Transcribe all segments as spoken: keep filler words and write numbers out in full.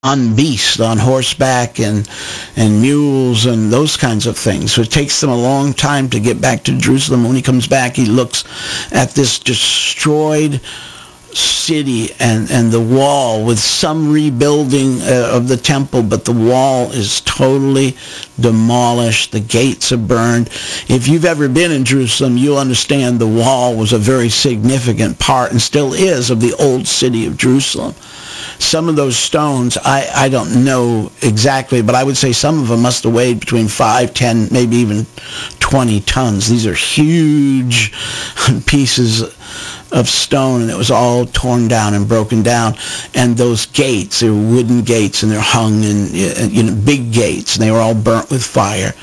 on beasts, on horseback and and mules and those kinds of things. So it takes them a long time to get back to Jerusalem. When he comes back, he looks at this destroyed city and, and the wall with some rebuilding uh, of the temple, but the wall is totally demolished. The gates are burned. If you've ever been in Jerusalem, you'll understand the wall was a very significant part and still is of the old city of Jerusalem. Some of those stones, I, I don't know exactly, but I would say some of them must have weighed between five, ten, maybe even twenty tons. These are huge pieces of stone, and it was all torn down and broken down. And those gates, they were wooden gates, and they're hung in, you know, big gates, and they were all burnt with fire.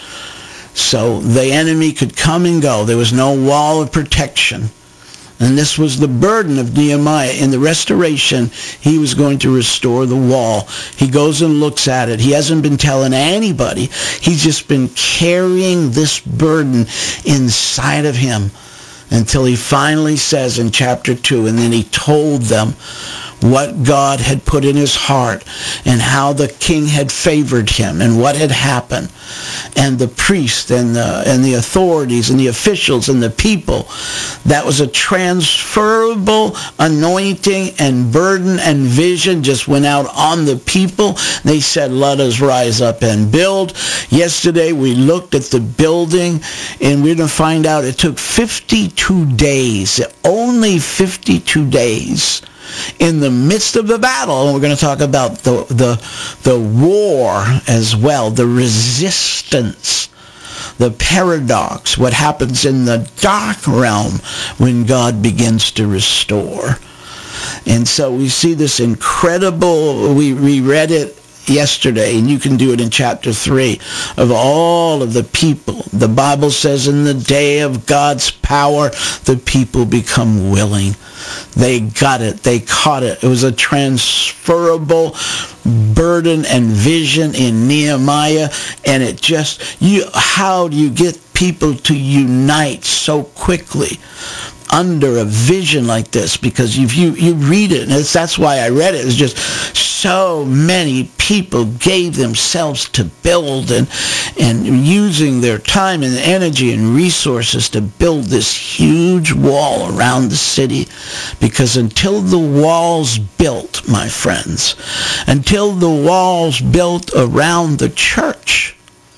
So the enemy could come and go. There was no wall of protection. And this was the burden of Nehemiah. In the restoration, he was going to restore the wall. He goes and looks at it. He hasn't been telling anybody. He's just been carrying this burden inside of him until he finally says in chapter two, and then he told them what God had put in his heart and how the king had favored him and what had happened. And the priests and the, and the authorities and the officials and the people, that was a transferable anointing and burden and vision just went out on the people. They said, let us rise up and build. Yesterday we looked at the building, and we're going to find out it took fifty-two days, only fifty-two days. In the midst of the battle, and we're going to talk about the, the, the war as well, the resistance, the paradox, what happens in the dark realm when God begins to restore. And so we see this incredible, we, we read it yesterday, and you can do it in chapter three, of all of the people. The Bible says in the day of God's power, the people become willing. They got it. They caught it. It was a transferable burden and vision in Nehemiah, and it just, you. how do you get people to unite so quickly under a vision like this? Because if you, you read it, and it's, that's why I read it, it's just so many people gave themselves to build and, and using their time and energy and resources to build this huge wall around the city. Because until the wall's built, my friends, until the wall's built around the church,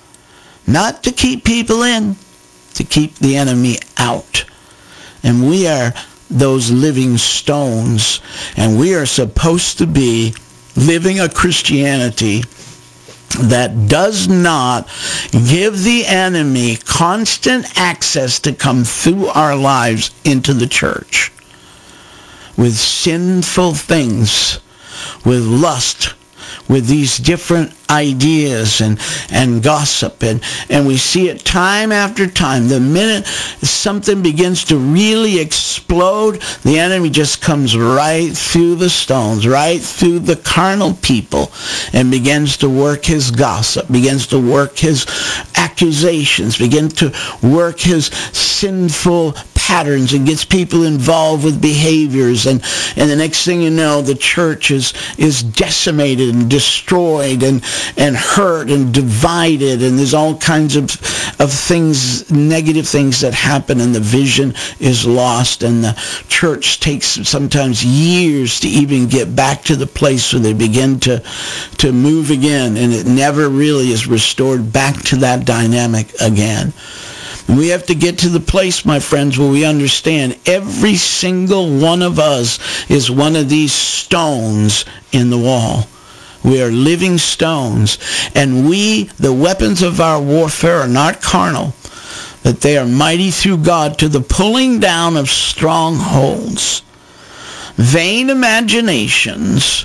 not to keep people in, to keep the enemy out. And we are those living stones, and we are supposed to be living a Christianity that does not give the enemy constant access to come through our lives into the church with sinful things, with lust, with these different ideas and, and gossip. And, and we see it time after time. The minute something begins to really explode, the enemy just comes right through the stones, right through the carnal people, and begins to work his gossip, begins to work his accusations, begins to work his sinful patterns, and gets people involved with behaviors. And, and the next thing you know, the church is, is decimated and destroyed and and hurt and divided, and there's all kinds of of things, negative things that happen, and the vision is lost, and the church takes sometimes years to even get back to the place where they begin to to move again, and it never really is restored back to that dynamic again. We have to get to the place, my friends, where we understand every single one of us is one of these stones in the wall. We are living stones, and we, the weapons of our warfare are not carnal, but they are mighty through God to the pulling down of strongholds, vain imaginations,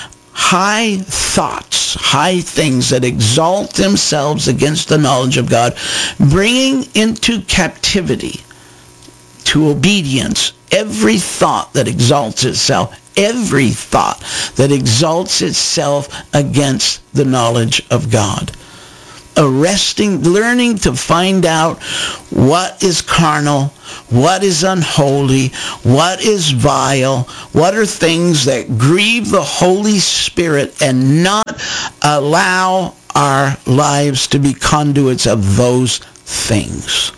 high thoughts, high things that exalt themselves against the knowledge of God, bringing into captivity to obedience every thought that exalts itself, every thought that exalts itself against the knowledge of God. arresting, learning to find out what is carnal, what is unholy, what is vile, what are things that grieve the Holy Spirit, and not allow our lives to be conduits of those things.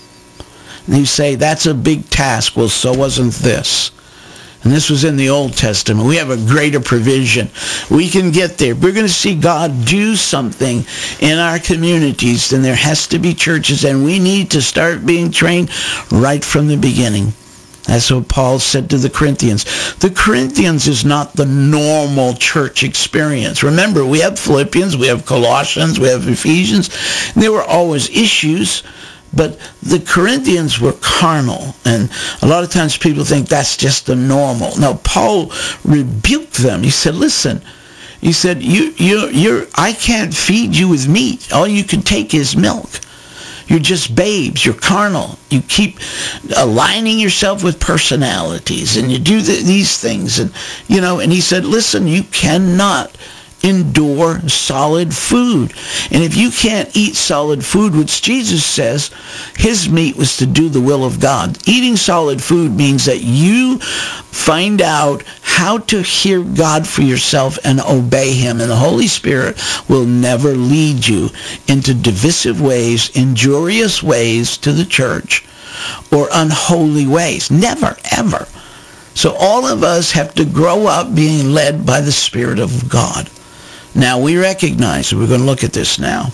And you say, that's a big task. Well, so wasn't this. And this was in the Old Testament. We have a greater provision. We can get there. We're going to see God do something in our communities, then there has to be churches, and we need to start being trained right from the beginning. That's what Paul said to the Corinthians. The Corinthians is not the normal church experience. Remember, we have Philippians, we have Colossians, we have Ephesians, and there were always issues. But the Corinthians were carnal, and a lot of times people think that's just the normal. No, Paul rebuked them. He said, listen, he said, you, you, you're, I can't feed you with meat. All you can take is milk. You're just babes. You're carnal. You keep aligning yourself with personalities, and you do the, these things. And, you know, and he said, listen, you cannot endure solid food. And if you can't eat solid food, which Jesus says his meat was to do the will of God. Eating solid food means that you find out how to hear God for yourself and obey him. And the Holy Spirit will never lead you into divisive ways, injurious ways to the church, or unholy ways. Never, ever. So all of us have to grow up being led by the Spirit of God. Now, we recognize, we're going to look at this now.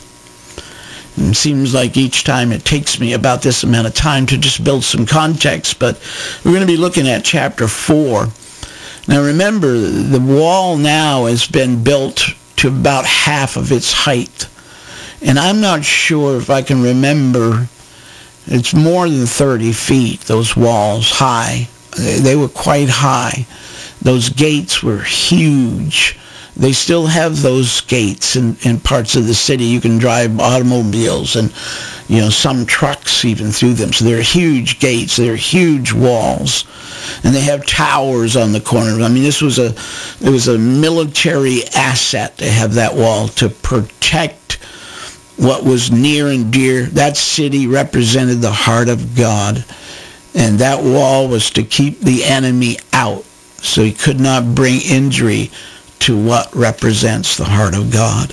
It seems like each time it takes me about this amount of time to just build some context, but we're going to be looking at chapter four. Now, remember, the wall now has been built to about half of its height. And I'm not sure if I can remember, it's more than thirty feet, those walls, high. They were quite high. Those gates were huge. They still have those gates in, in parts of the city. You can drive automobiles and, you know, some trucks even through them. So they're huge gates. They're huge walls. And they have towers on the corner. I mean, this was a, it was a military asset to have that wall to protect what was near and dear. That city represented the heart of God. And that wall was to keep the enemy out, so he could not bring injury to what represents the heart of God.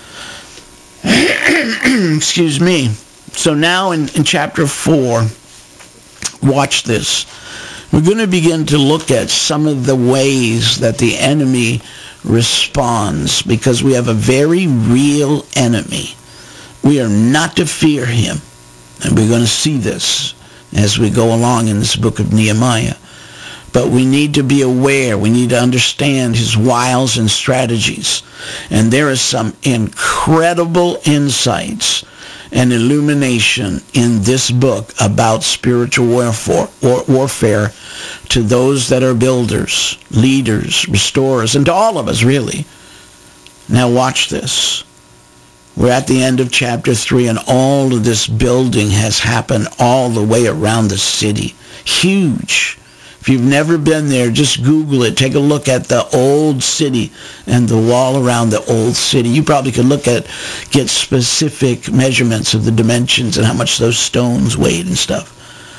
Excuse me. So now in, in chapter four, watch this. We're going to begin to look at some of the ways that the enemy responds, because we have a very real enemy. We are not to fear him. And we're going to see this as we go along in this book of Nehemiah. But we need to be aware. We need to understand his wiles and strategies. And there is some incredible insights and illumination in this book about spiritual warfare, war, warfare to those that are builders, leaders, restorers, and to all of us, really. Now watch this. We're at the end of chapter three, and all of this building has happened all the way around the city. Huge. If you've never been there, just Google it. Take a look at the old city and the wall around the old city. You probably could look at, get specific measurements of the dimensions and how much those stones weighed and stuff.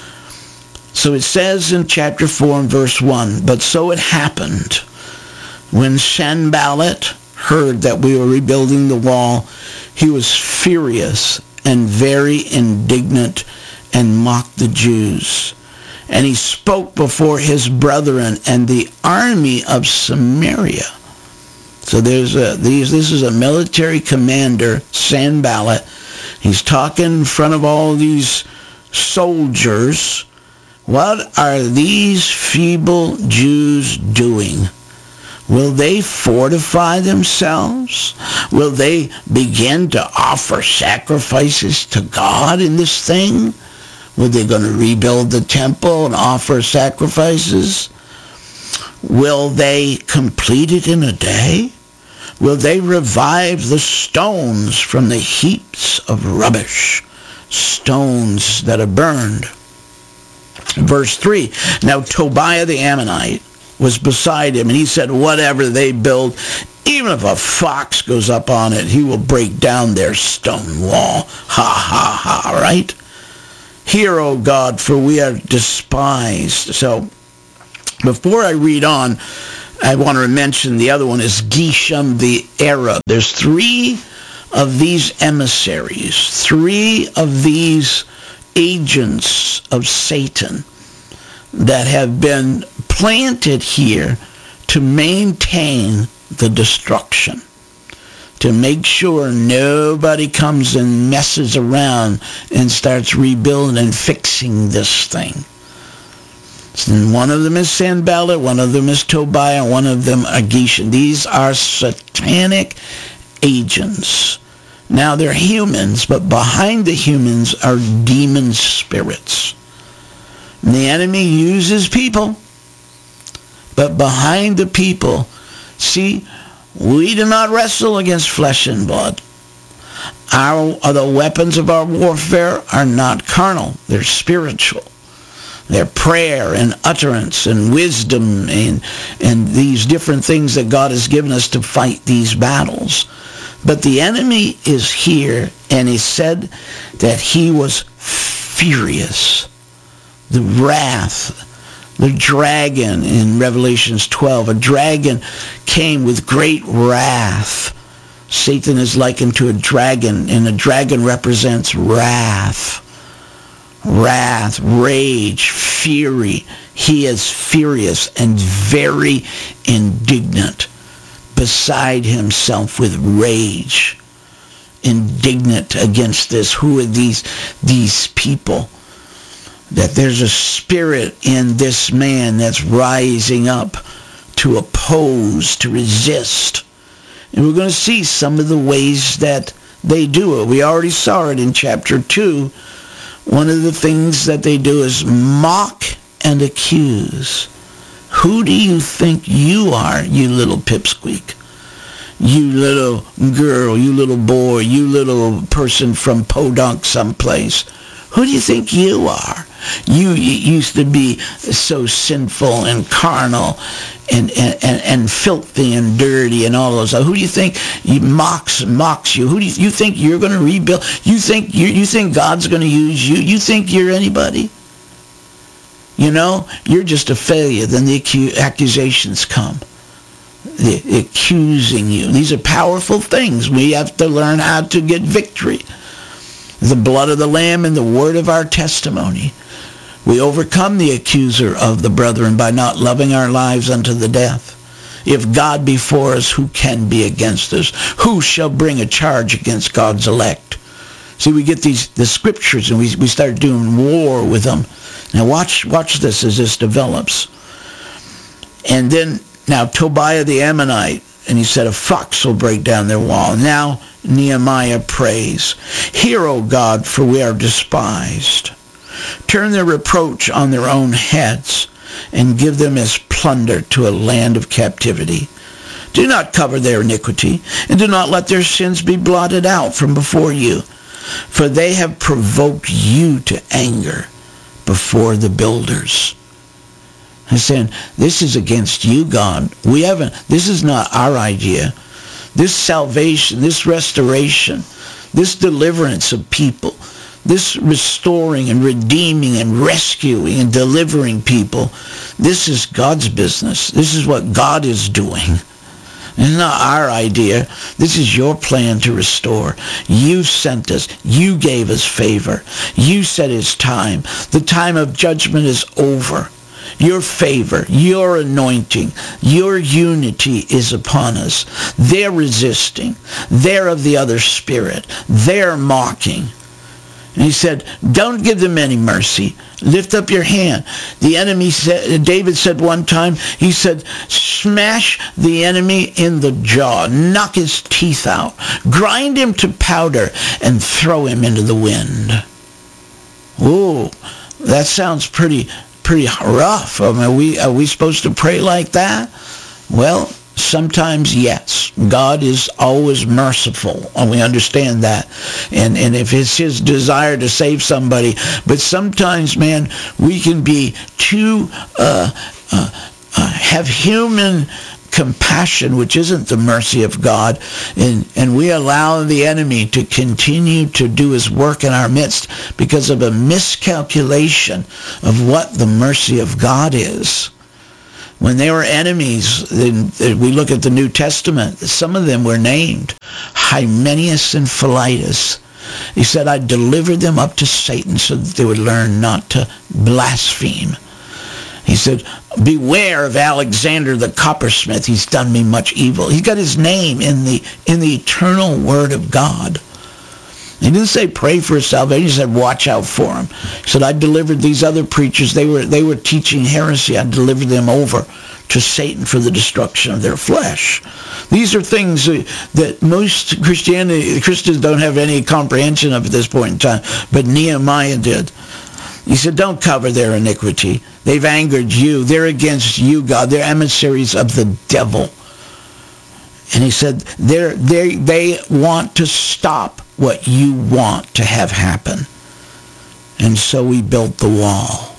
So it says in chapter four and verse one, but so it happened when Sanballat heard that we were rebuilding the wall, he was furious and very indignant and mocked the Jews. And he spoke before his brethren and the army of Samaria. So there's a, these, this is a military commander, Sanballat. He's talking in front of all these soldiers. What are these feeble Jews doing? Will they fortify themselves? Will they begin to offer sacrifices to God in this thing? Were they going to rebuild the temple and offer sacrifices? Will they complete it in a day? Will they revive the stones from the heaps of rubbish, stones that are burned? Verse three, now Tobiah the Ammonite was beside him, and he said, whatever they build, Even if a fox goes up on it, he will break down their stone wall. Ha, ha, ha, right? Hear, O God, for we are despised. So, before I read on, I want to mention the other one is Geshem the Arab. There's three of these emissaries, three of these agents of Satan that have been planted here to maintain the destruction, to make sure nobody comes and messes around and starts rebuilding and fixing this thing. And one of them is Sanballat, one of them is Tobiah, one of them are Geshem. These are satanic agents. Now they're humans, but behind the humans are demon spirits. And the enemy uses people, but behind the people, see, we do not wrestle against flesh and blood. Our, the weapons of our warfare are not carnal, they're spiritual. They're prayer and utterance and wisdom and, and these different things that God has given us to fight these battles. But the enemy is here, and he said that he was furious. The wrath, the dragon in Revelations twelve, a dragon came with great wrath. Satan is likened to a dragon, and a dragon represents wrath. Wrath, rage, fury. He is furious and very indignant, beside himself with rage, indignant against this. Who are these, these people? That there's a spirit in this man that's rising up to oppose, to resist. And we're going to see some of the ways that they do it. We already saw it in chapter two. One of the things that they do is mock and accuse. Who do you think you are, you little pipsqueak? You little girl, you little boy, you little person from Podunk someplace. Who do you think you are? You, you used to be so sinful and carnal and, and, and, and filthy and dirty and all those. Who do you think he mocks mocks you? Who do you, you think you're going to rebuild? You think you you think God's going to use you? You think you're anybody? You know, you're just a failure. Then the acu- accusations come. The, the accusing you. These are powerful things. We have to learn how to get victory. The blood of the Lamb and the word of our testimony. We overcome the accuser of the brethren by not loving our lives unto the death. If God be for us, who can be against us? Who shall bring a charge against God's elect? See, we get these the scriptures and we, we start doing war with them. Now watch, watch this as this develops. And then, now Tobiah the Ammonite, and he said, a fox will break down their wall. Now Nehemiah prays, hear, O God, for we are despised. Turn their reproach on their own heads, and give them as plunder to a land of captivity. Do not cover their iniquity, and do not let their sins be blotted out from before you. For they have provoked you to anger before the builders. I'm saying, this is against you, God. We haven't, this is not our idea. This salvation, this restoration, this deliverance of people, this restoring and redeeming and rescuing and delivering people, this is God's business. This is what God is doing. It's not our idea. This is your plan to restore. You sent us. You gave us favor. You said it's time. The time of judgment is over. Your favor, your anointing, your unity is upon us. They're resisting. They're of the other spirit. They're mocking. And he said, don't give them any mercy. Lift up your hand. The enemy said, David said one time, he said, smash the enemy in the jaw, knock his teeth out, grind him to powder, and throw him into the wind. Ooh, that sounds pretty pretty rough. I mean, are we, are we supposed to pray like that? Well, sometimes, yes. God is always merciful, and we understand that. And and if it's his desire to save somebody, but sometimes, man, we can be too, uh, uh, uh, have human compassion, which isn't the mercy of God, and, and we allow the enemy to continue to do his work in our midst because of a miscalculation of what the mercy of God is. When they were enemies, we look at the New Testament, some of them were named, Hymenaeus and Philetus. He said, I delivered them up to Satan so that they would learn not to blaspheme. He said, beware of Alexander the coppersmith. He's done me much evil. He's got his name in the in the eternal word of God. He didn't say pray for his salvation. He said watch out for him. He said, I delivered these other preachers. They were they were teaching heresy. I delivered them over to Satan for the destruction of their flesh. These are things that most Christianity Christians don't have any comprehension of at this point in time, but Nehemiah did. He said, don't cover their iniquity. They've angered you. They're against you, God. They're emissaries of the devil. And he said, they're, they they want to stop what you want to have happen. And so we built the wall.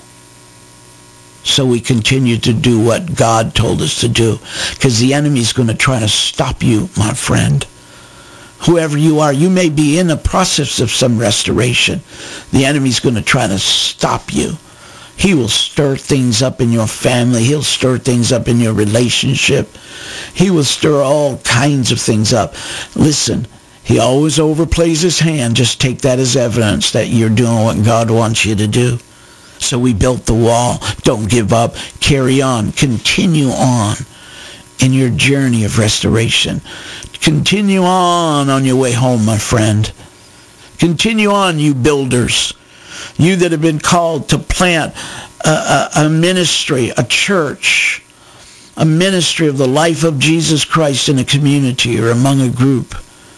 So we continue to do what God told us to do. Because the enemy's going to try to stop you, my friend. Whoever you are, you may be in a process of some restoration. The enemy's going to try to stop you. He will stir things up in your family. He'll stir things up in your relationship. He will stir all kinds of things up. Listen, he always overplays his hand. Just take that as evidence that you're doing what God wants you to do. So we built the wall. Don't give up. Carry on. Continue on in your journey of restoration. Continue on on your way home, my friend. Continue on, you builders. You that have been called to plant a, a, a ministry, a church, a ministry of the life of Jesus Christ in a community or among a group.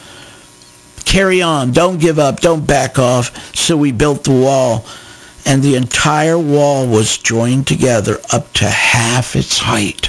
Carry on. Don't give up. Don't back off. So we built the wall, and the entire wall was joined together up to half its height.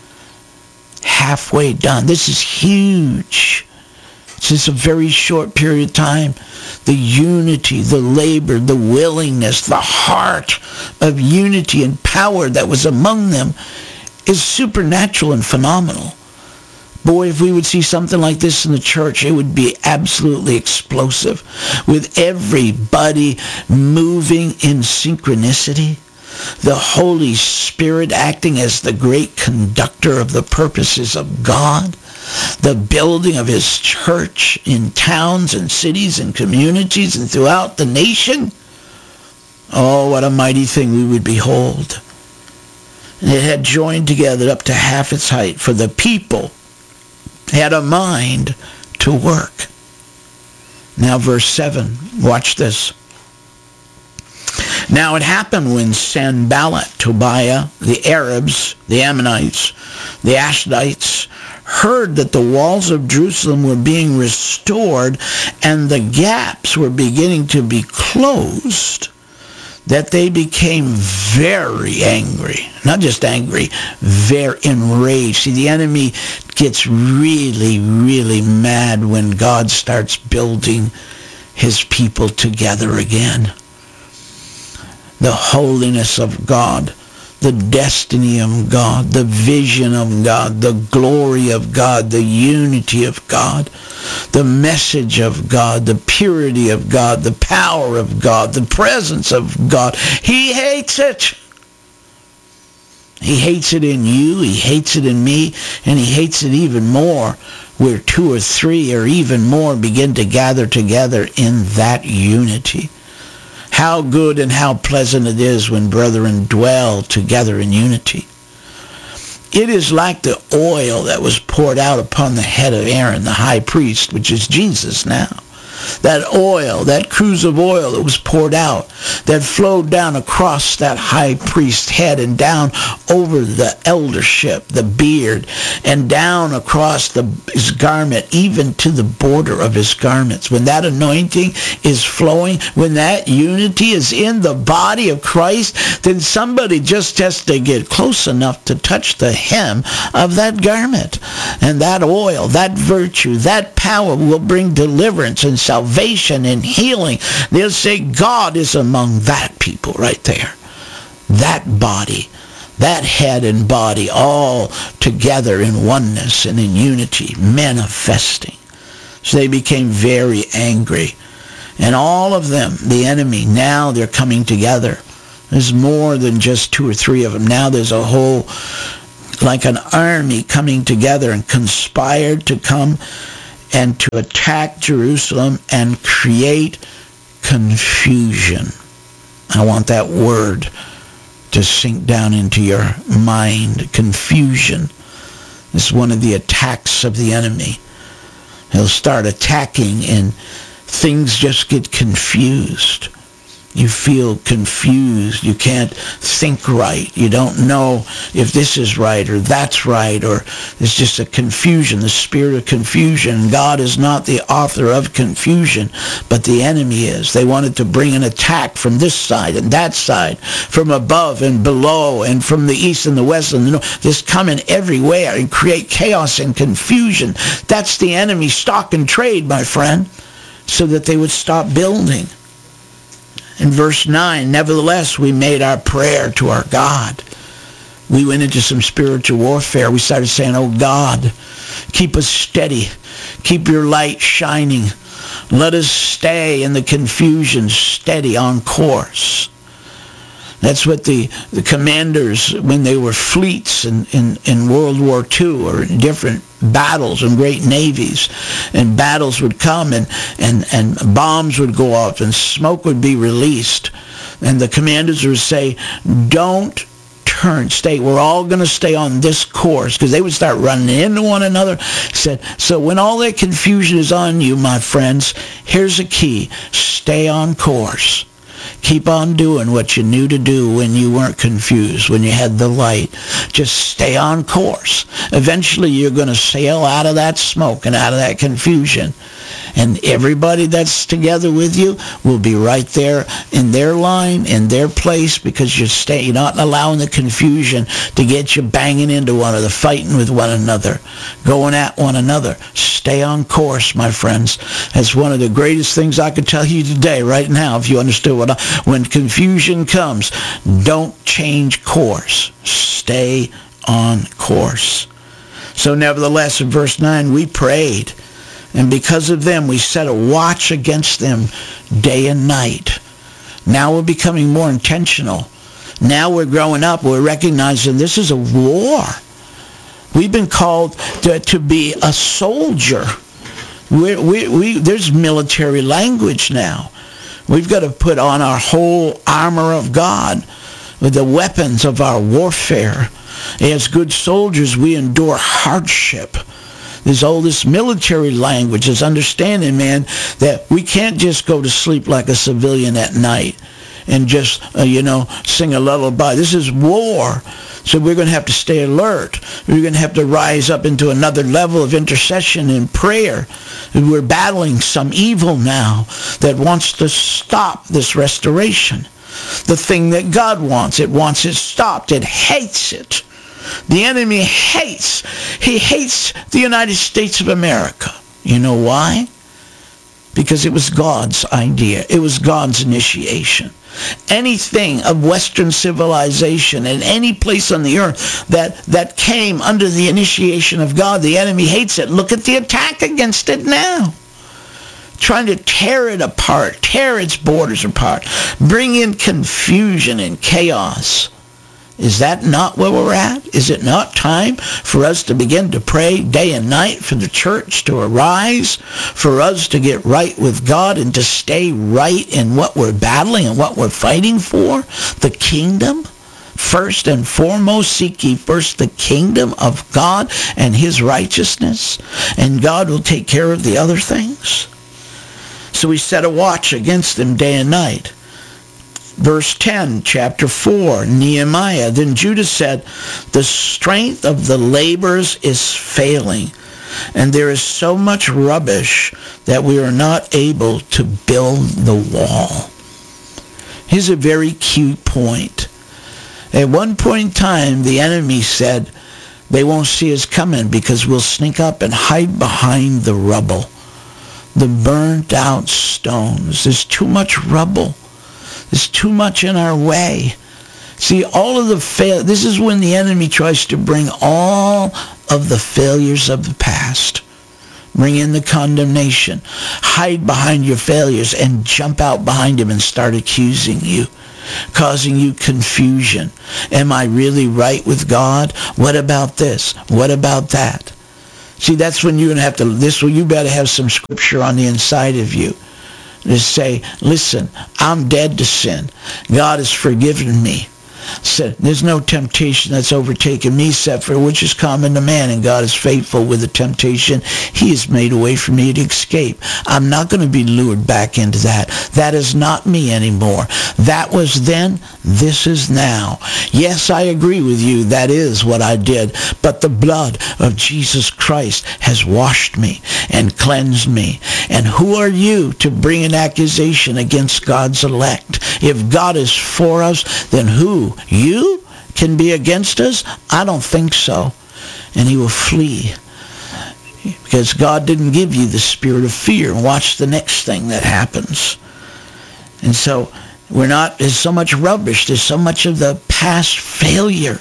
Halfway done. This is huge. It's just a very short period of time. The unity, the labor, the willingness, the heart of unity and power that was among them is supernatural and phenomenal. Boy, if we would see something like this in the church, it would be absolutely explosive. With everybody moving in synchronicity, the Holy Spirit acting as the great conductor of the purposes of God, the building of his church in towns and cities and communities and throughout the nation. Oh, what a mighty thing we would behold. And it had joined together up to half its height, for the people had a mind to work. Now verse seven, watch this. Now it happened when Sanballat, Tobiah, the Arabs, the Ammonites, the Ashdodites, heard that the walls of Jerusalem were being restored and the gaps were beginning to be closed, that they became very angry. Not just angry, very enraged. See, the enemy gets really, really mad when God starts building his people together again. The holiness of God, the destiny of God, the vision of God, the glory of God, the unity of God, the message of God, the purity of God, the power of God, the presence of God. He hates it. He hates it in you, he hates it in me, and he hates it even more where two or three or even more begin to gather together in that unity. How good and how pleasant it is when brethren dwell together in unity. It is like the oil that was poured out upon the head of Aaron, the high priest, which is Jesus now. That oil, that cruse of oil that was poured out, that flowed down across that high priest's head and down over the eldership, the beard, and down across the, his garment, even to the border of his garments. When that anointing is flowing, when that unity is in the body of Christ, then somebody just has to get close enough to touch the hem of that garment. And that oil, that virtue, that power will bring deliverance and salvation and healing. They'll say God is among that people right there. That body, that head and body all together in oneness and in unity, manifesting. So they became very angry. And all of them, the enemy, now they're coming together. There's more than just two or three of them. Now there's a whole, like an army coming together and conspired to come and to attack Jerusalem and create confusion. I want that word to sink down into your mind. Confusion is one of the attacks of the enemy. He'll start attacking and things just get confused. You feel confused. You can't think right. You don't know if this is right or that's right, or it's just a confusion, the spirit of confusion. God is not the author of confusion, but the enemy is. They wanted to bring an attack from this side and that side, from above and below, and from the east and the west and the north. Just coming everywhere and create chaos and confusion. That's the enemy's stock and trade, my friend, so that they would stop building. In verse nine, nevertheless, we made our prayer to our God. We went into some spiritual warfare. We started saying, oh God, keep us steady. Keep your light shining. Let us stay in the confusion, steady on course. That's what the, the commanders, when they were fleets in, in, in World War Two, or in different battles and great navies, and battles would come and, and, and bombs would go off and smoke would be released. And the commanders would say, don't turn, stay. We're all going to stay on this course, because they would start running into one another. Said, so when all that confusion is on you, my friends, here's a key. Stay on course. Keep on doing what you knew to do when you weren't confused, when you had the light. Just stay on course. Eventually you're going to sail out of that smoke and out of that confusion. And everybody that's together with you will be right there in their line, in their place, because you're, stay, you're not allowing the confusion to get you banging into one another, fighting with one another, going at one another. Stay on course, my friends. That's one of the greatest things I could tell you today, right now, if you understood what I... When confusion comes, don't change course. Stay on course. So nevertheless, in verse nine, we prayed. And because of them, we set a watch against them day and night. Now we're becoming more intentional. Now we're growing up. We're recognizing this is a war. We've been called to, to be a soldier. We're, we, we, there's military language now. We've got to put on our whole armor of God with the weapons of our warfare. As good soldiers, we endure hardship. There's all this military language, this understanding, man, that we can't just go to sleep like a civilian at night and just, uh, you know, sing a lullaby. This is war. So we're going to have to stay alert. We're going to have to rise up into another level of intercession and prayer. We're battling some evil now that wants to stop this restoration. The thing that God wants, it wants it stopped. It hates it. The enemy hates. He hates the United States of America. You know why? Because it was God's idea. It was God's initiation. Anything of Western civilization in any place on the earth that, that came under the initiation of God, the enemy hates it. Look at the attack against it now. Trying to tear it apart, tear its borders apart, bring in confusion and chaos. Is that not where we're at? Is it not time for us to begin to pray day and night for the church to arise, for us to get right with God and to stay right in what we're battling and what we're fighting for? The kingdom? First and foremost, seek ye first the kingdom of God and his righteousness, and God will take care of the other things. So we set a watch against them day and night. Verse ten, chapter four, Nehemiah. Then Judah said, the strength of the laborers is failing, and there is so much rubbish that we are not able to build the wall. Here's a very key point. At one point in time, the enemy said, they won't see us coming because we'll sneak up and hide behind the rubble, the burnt out stones. There's too much rubble. There's too much in our way. See, all of the fail. This is when the enemy tries to bring all of the failures of the past. Bring in the condemnation. Hide behind your failures and jump out behind him and start accusing you, causing you confusion. Am I really right with God? What about this? What about that? See, that's when you're going to have to, this well, you better have some scripture on the inside of you to say, listen, I'm dead to sin. God has forgiven me. Said, there's no temptation that's overtaken me except for which is common to man, and God is faithful with the temptation he has made a way for me to escape. I'm not going to be lured back into that. That is not me anymore. That was then, this is now. Yes, I agree with you. That is what I did. But the blood of Jesus Christ has washed me and cleansed me. And who are you to bring an accusation against God's elect? If God is for us, then who? You can be against us? I don't think so. And he will flee. Because God didn't give you the spirit of fear. Watch the next thing that happens. And so we're not, there's so much rubbish. There's so much of the past failure.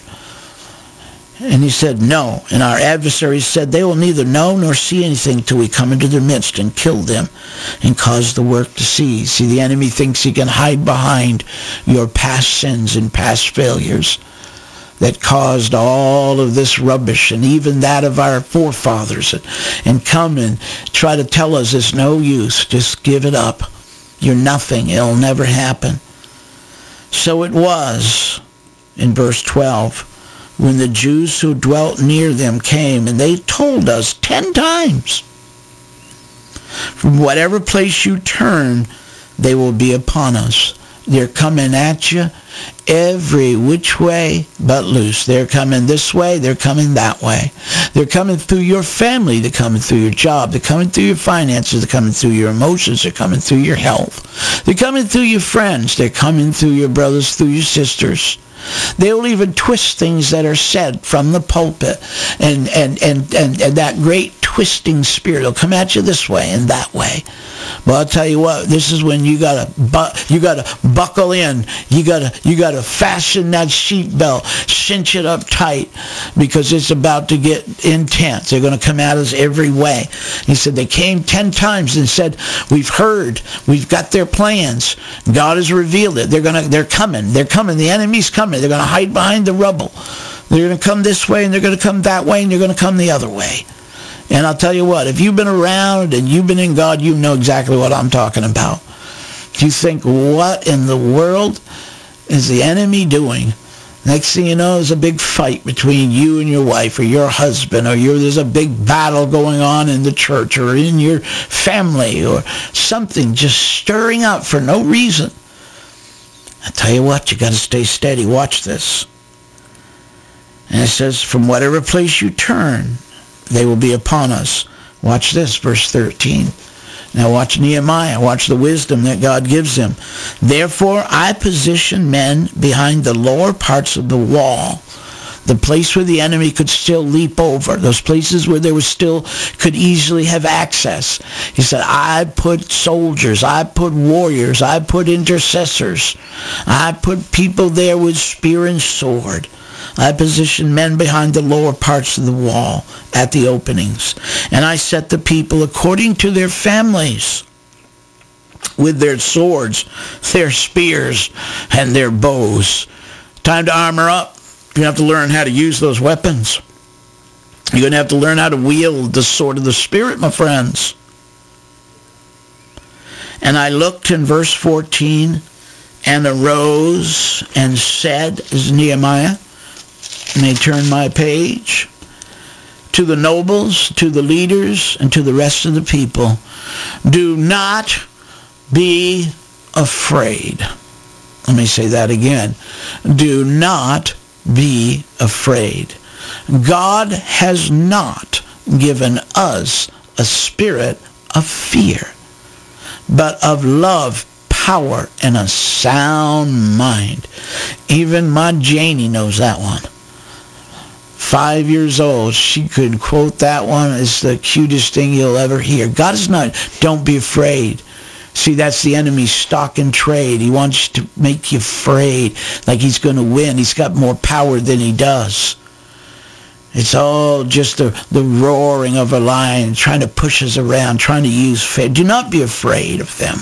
And he said, no. And our adversaries said, they will neither know nor see anything till we come into their midst and kill them and cause the work to cease. See, the enemy thinks he can hide behind your past sins and past failures that caused all of this rubbish and even that of our forefathers, and, and come and try to tell us it's no use. Just give it up. You're nothing. It'll never happen. So it was in verse twelve. When the Jews who dwelt near them came, and they told us ten times, from whatever place you turn, they will be upon us. They're coming at you every which way but loose. They're coming this way. They're coming that way. They're coming through your family. They're coming through your job. They're coming through your finances. They're coming through your emotions. They're coming through your health. They're coming through your friends. They're coming through your brothers, through your sisters. They will even twist things that are said from the pulpit, and, and, and, and, and that great twisting spirit will come at you this way and that way. But I'll tell you what, this is when you gotta bu- you gotta buckle in. You gotta you gotta fasten that seat belt, cinch it up tight, because it's about to get intense. They're gonna come at us every way. He said they came ten times and said, we've heard, we've got their plans. God has revealed it. They're gonna they're coming. They're coming. The enemy's coming. They're gonna hide behind the rubble. They're gonna come this way and they're gonna come that way and they're gonna come the other way. And I'll tell you what, if you've been around and you've been in God, you know exactly what I'm talking about. If you think, what in the world is the enemy doing? Next thing you know, there's a big fight between you and your wife or your husband, or you're, there's a big battle going on in the church or in your family, or something just stirring up for no reason. I tell you what, you got to stay steady. Watch this. And it says, from whatever place you turn, they will be upon us. Watch this, verse thirteen. Now watch Nehemiah. Watch the wisdom that God gives him. Therefore, I position men behind the lower parts of the wall, the place where the enemy could still leap over, those places where there was still could easily have access. He said, I put soldiers, I put warriors, I put intercessors, I put people there with spear and sword. I positioned men behind the lower parts of the wall at the openings. And I set the people according to their families, with their swords, their spears, and their bows. Time to armor up. You have to learn how to use those weapons. You're going to have to learn how to wield the sword of the Spirit, my friends. And I looked in verse fourteen, and arose and said, is Nehemiah, and they turn my page, to the nobles, to the leaders, and to the rest of the people, do not be afraid. Let me say that again. Do not be afraid. God has not given us a spirit of fear, but of love, power, and a sound mind. Even my Janie knows that one. Five years old, she could quote that one. It's the cutest thing you'll ever hear. God is not, don't be afraid. See, that's the enemy's stock and trade. He wants to make you afraid, like he's going to win. He's got more power than he does. It's all just the, the roaring of a lion, trying to push us around, trying to use faith. Do not be afraid of them.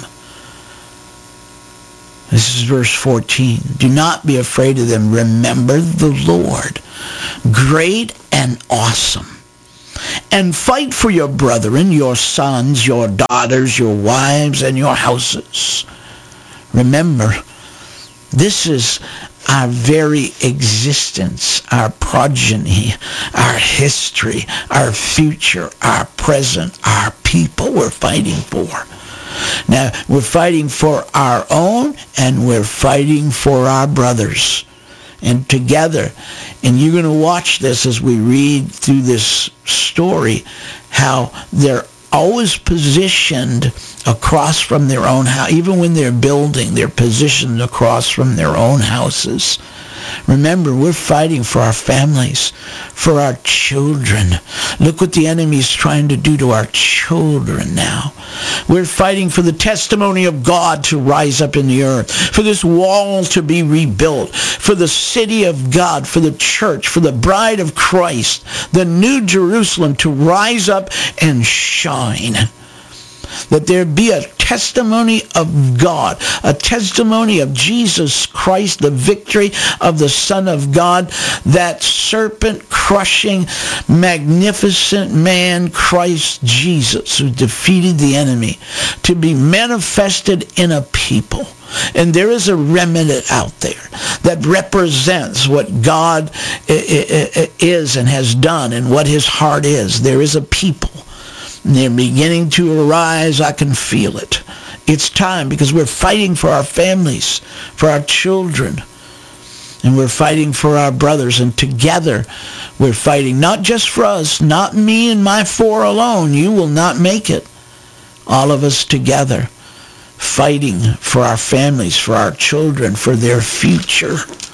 This is verse fourteen. Do not be afraid of them. Remember the Lord, great and awesome. And fight for your brethren, your sons, your daughters, your wives, and your houses. Remember, this is our very existence, our progeny, our history, our future, our present, our people we're fighting for. Now, we're fighting for our own, and we're fighting for our brothers. And together, and you're going to watch this as we read through this story, how they're always positioned across from their own house. Even when they're building, they're positioned across from their own houses. Remember, we're fighting for our families, for our children. Look what the enemy's trying to do to our children now. We're fighting for the testimony of God to rise up in the earth, for this wall to be rebuilt, for the city of God, for the church, for the bride of Christ, the new Jerusalem to rise up and shine. That there be a testimony of God, a testimony of Jesus Christ, the victory of the Son of God, that serpent-crushing, magnificent man, Christ Jesus, who defeated the enemy, to be manifested in a people. And there is a remnant out there that represents what God is and has done and what his heart is. There is a people. They're beginning to arise. I can feel it. It's time, because we're fighting for our families, for our children, and we're fighting for our brothers. And together we're fighting, not just for us, not me and my four alone. You will not make it. All of us together, fighting for our families, for our children, for their future.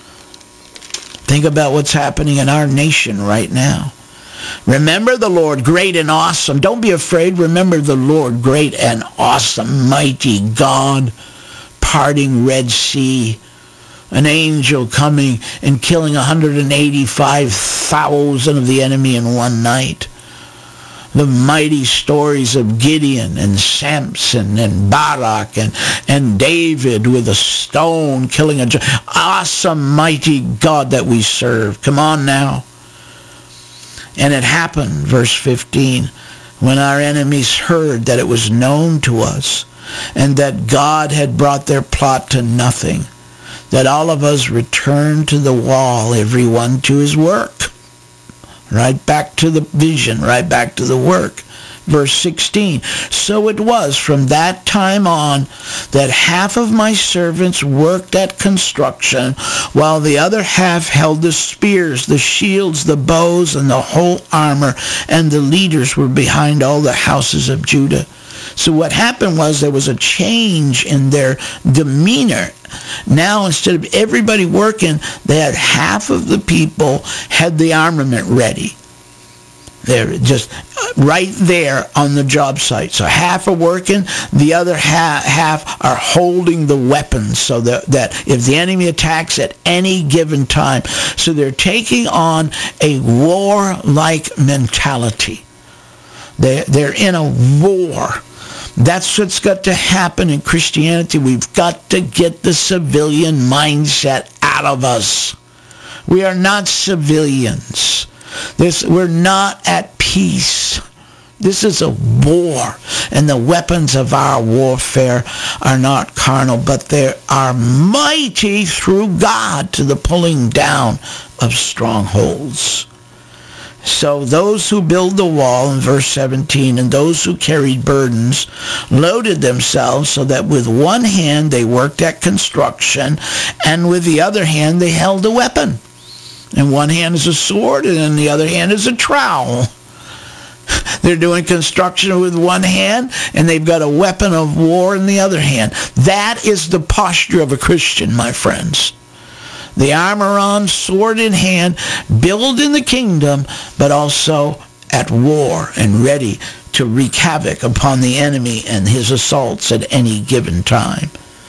Think about what's happening in our nation right now. Remember the Lord, great and awesome. Don't be afraid. Remember the Lord, great and awesome, mighty God, parting Red Sea, an angel coming and killing one hundred eighty-five thousand of the enemy in one night. The mighty stories of Gideon and Samson and Barak and, and David with a stone killing a giant. Awesome, mighty God that we serve. Come on now. And it happened, verse fifteen, when our enemies heard that it was known to us and that God had brought their plot to nothing, that all of us returned to the wall, every one to his work. Right back to the vision, right back to the work. Verse sixteen, so it was from that time on that half of my servants worked at construction, while the other half held the spears, the shields, the bows, and the whole armor, and the leaders were behind all the houses of Judah. So what happened was there was a change in their demeanor. Now, instead of everybody working, they had half of the people had the armament ready. They're just right there on the job site. So half are working, the other half, half are holding the weapons so that, that if the enemy attacks at any given time. So they're taking on a war-like mentality. They're, they're in a war. That's what's got to happen in Christianity. We've got to get the civilian mindset out of us. We are not civilians. This, we're not at peace. This is a war, and the weapons of our warfare are not carnal, but they are mighty through God to the pulling down of strongholds. So those who build the wall, in verse seventeen, and those who carried burdens loaded themselves so that with one hand they worked at construction, and with the other hand they held a weapon. And one hand is a sword, and in the other hand is a trowel. They're doing construction with one hand, and they've got a weapon of war in the other hand. That is the posture of a Christian, my friends. The armor on, sword in hand, build in the kingdom, but also at war and ready to wreak havoc upon the enemy and his assaults at any given time.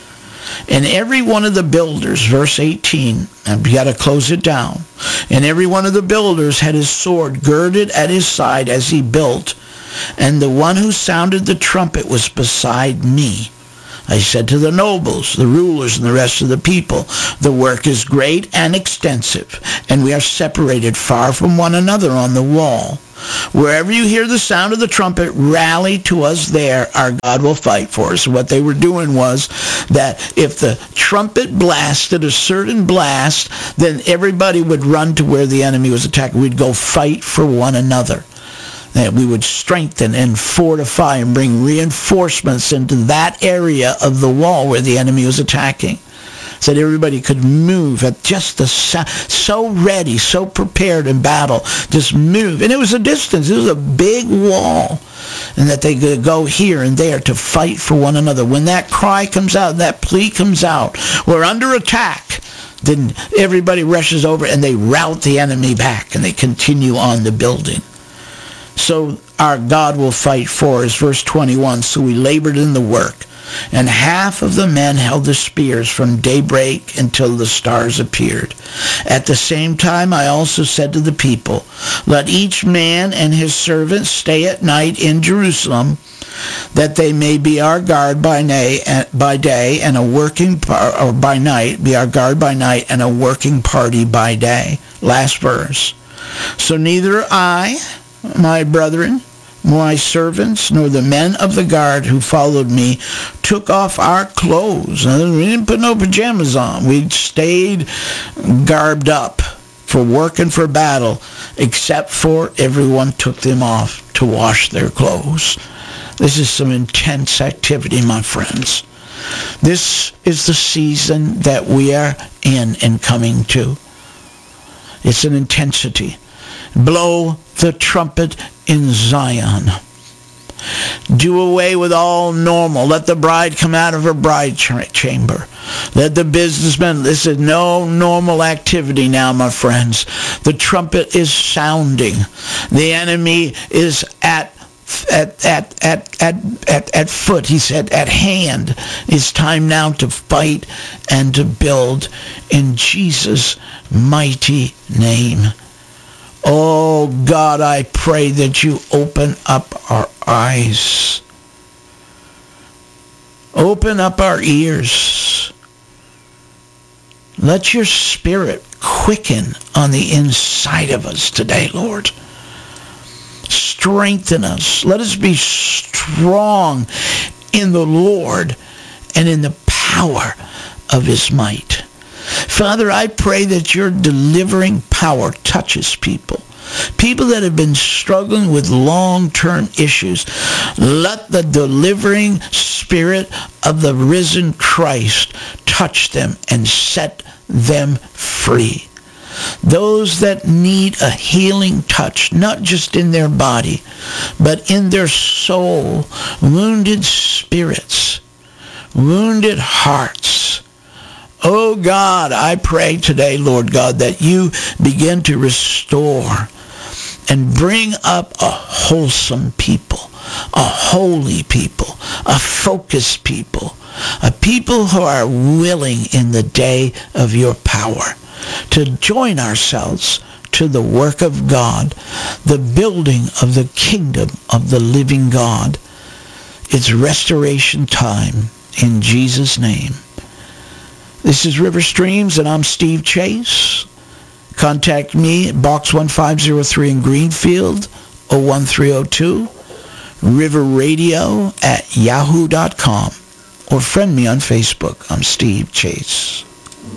And every one of the builders, verse eighteen, and we got to close it down. And every one of the builders had his sword girded at his side as he built, and the one who sounded the trumpet was beside me. I said to the nobles, the rulers, and the rest of the people, the work is great and extensive, and we are separated far from one another on the wall. Wherever you hear the sound of the trumpet, rally to us there. Our God will fight for us. What they were doing was that if the trumpet blasted a certain blast, then everybody would run to where the enemy was attacking. We'd go fight for one another. That we would strengthen and fortify and bring reinforcements into that area of the wall where the enemy was attacking. So that everybody could move at just the sound, so ready, so prepared in battle, just move. And it was a distance. It was a big wall. And that they could go here and there to fight for one another. When that cry comes out, that plea comes out, we're under attack, then everybody rushes over and they rout the enemy back and they continue on the building. So our God will fight for us. Verse twenty-one, so we labored in the work, and half of the men held the spears from daybreak until the stars appeared. At the same time I also said to the people, let each man and his servant stay at night in Jerusalem, that they may be our guard by day, by day and a working par- or by night, be our guard by night and a working party by day. Last verse. So neither I, my brethren, my servants, nor the men of the guard who followed me took off our clothes. We didn't put no pajamas on. We stayed garbed up for work and for battle, except for everyone took them off to wash their clothes. This is some intense activity, my friends. This is the season that we are in and coming to. It's an intensity. Blow the trumpet in Zion. Do away with all normal. Let the bride come out of her bride chamber. Let the businessmen, this is no normal activity now, my friends. The trumpet is sounding. The enemy is at At, at, at, at, at, at foot, he said, at hand. It's time now to fight and to build in Jesus' mighty name. Oh, God, I pray that you open up our eyes. Open up our ears. Let your Spirit quicken on the inside of us today, Lord. Strengthen us. Let us be strong in the Lord and in the power of his might. Father, I pray that your delivering power touches people. People that have been struggling with long-term issues. Let the delivering spirit of the risen Christ touch them and set them free. Those that need a healing touch, not just in their body, but in their soul, wounded spirits, wounded hearts. Oh God, I pray today, Lord God, that you begin to restore and bring up a wholesome people, a holy people, a focused people, a people who are willing in the day of your power to join ourselves to the work of God, the building of the kingdom of the living God. It's restoration time in Jesus' name. This is River Streams, and I'm Steve Chase. Contact me at box one five zero three in Greenfield, oh one three oh two, river radio at yahoo dot com, or friend me on Facebook. I'm Steve Chase.